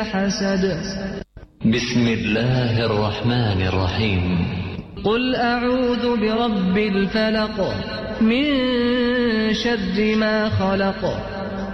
حسد. بسم الله الرحمن الرحيم. قل أعوذ برب الفلق من شر ما خلق